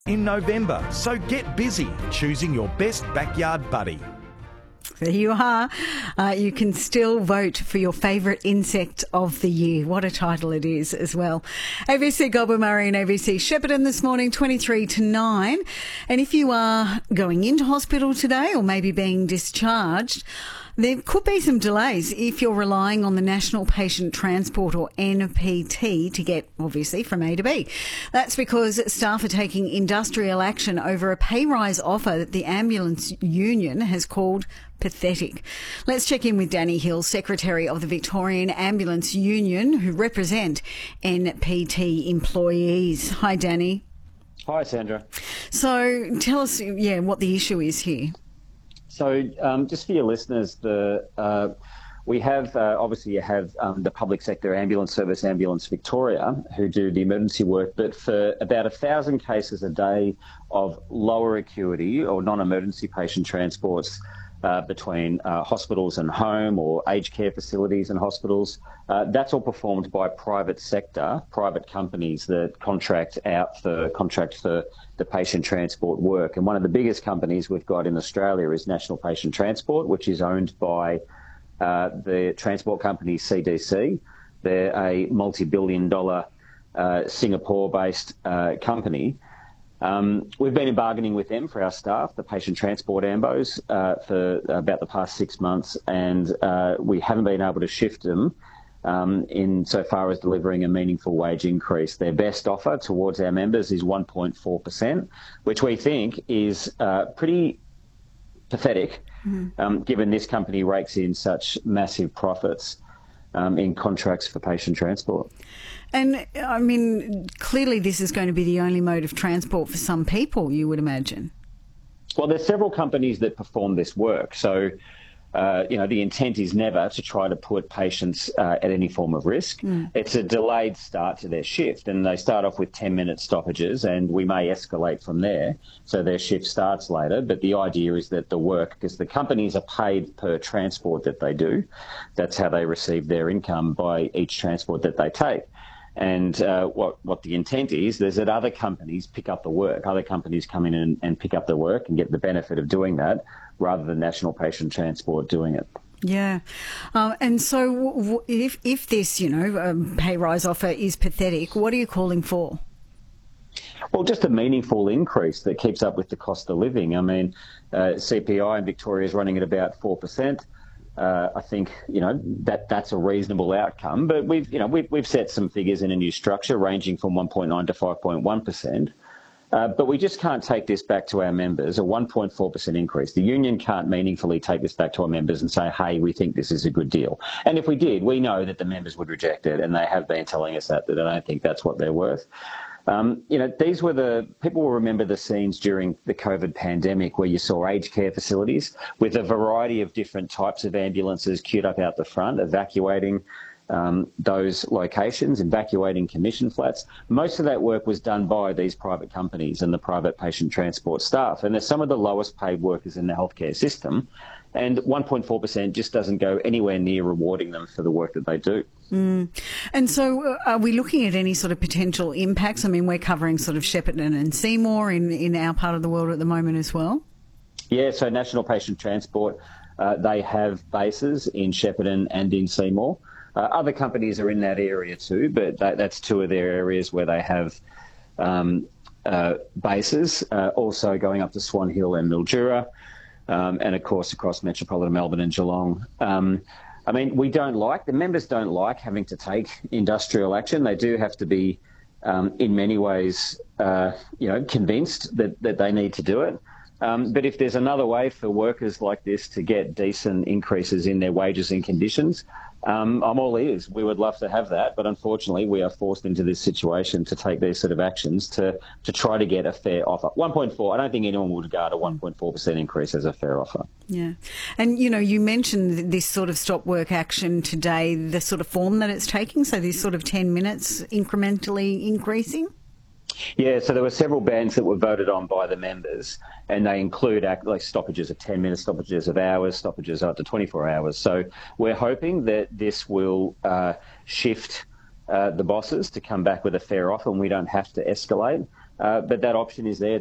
in November, so get busy choosing your best backyard buddy. There you are. You can still vote for your favourite insect of the year. What a title it is as well. ABC Goulburn Murray and ABC Shepparton this morning, 23 to 9. And if you are going into hospital today or maybe being discharged, there could be some delays if you're relying on the National Patient Transport or NPT to get, obviously, from A to B. That's because staff are taking industrial action over a pay rise offer that the ambulance union has called pathetic. Let's check in with Danny Hill, Secretary of the Victorian Ambulance Union, who represent NPT employees. Hi, Danny. Hi, Sandra. So tell us, what the issue is here. So just for your listeners, we have, obviously you have the public sector ambulance service, Ambulance Victoria, who do the emergency work, but for about 1,000 cases a day of lower acuity or non-emergency patient transports between hospitals and home or aged care facilities and hospitals, that's all performed by private sector, private companies that contract for the patient transport work. And one of the biggest companies we've got in Australia is National Patient Transport, which is owned by the transport company CDC. They're a multi-billion-dollar Singapore-based company. We've been in bargaining with them for our staff, the patient transport ambos, for about the past 6 months, and we haven't been able to shift them in so far as delivering a meaningful wage increase. Their best offer towards our members is 1.4%, which we think is pretty pathetic, given this company rakes in such massive profits in contracts for patient transport. And, I mean, clearly this is going to be the only mode of transport for some people, you would imagine. Well, there's several companies that perform this work. So, the intent is never to try to put patients at any form of risk. It's a delayed start to their shift, and they start off with 10-minute stoppages, and we may escalate from there, so their shift starts later. But the idea is that the work, because the companies are paid per transport that they do, that's how they receive their income, by each transport that they take. And what the intent is that other companies pick up the work. Other companies come in and pick up the work and get the benefit of doing that, rather than National Patient Transport doing it. Yeah. And so if this, pay rise offer is pathetic, what are you calling for? Well, just a meaningful increase that keeps up with the cost of living. I mean, CPI in Victoria is running at about 4%. I think that's a reasonable outcome, but we've set some figures in a new structure ranging from 1.9 to 5.1%. But we just can't take this back to our members, a 1.4% increase. The union can't meaningfully take this back to our members and say, hey, we think this is a good deal. And if we did, we know that the members would reject it, and they have been telling us that I don't think that's what they're worth. People will remember the scenes during the COVID pandemic where you saw aged care facilities with a variety of different types of ambulances queued up out the front, evacuating those locations, evacuating commission flats. Most of that work was done by these private companies and the private patient transport staff. And they're some of the lowest paid workers in the healthcare system. And 1.4% just doesn't go anywhere near rewarding them for the work that they do. And so are we looking at any sort of potential impacts? I mean, we're covering sort of Shepparton and Seymour in our part of the world at the moment as well. Yeah, so National Patient Transport, they have bases in Shepparton and in Seymour. Other companies are in that area too, but that's two of their areas where they have bases, also going up to Swan Hill and Mildura, and of course across metropolitan Melbourne and Geelong. The members don't like having to take industrial action. They do have to be, in many ways, convinced that they need to do it. But if there's another way for workers like this to get decent increases in their wages and conditions, I'm all ears. We would love to have that, but unfortunately we are forced into this situation to take these sort of actions to try to get a fair offer. 1.4, I don't think anyone would regard a 1.4% increase as a fair offer. Yeah. And, you mentioned this sort of stop work action today, the sort of form that it's taking, so this sort of 10 minutes incrementally increasing? Yeah, so there were several bans that were voted on by the members, and they include stoppages of 10 minutes, stoppages of hours, stoppages up to 24 hours. So we're hoping that this will shift the bosses to come back with a fair offer and we don't have to escalate. but that option is there.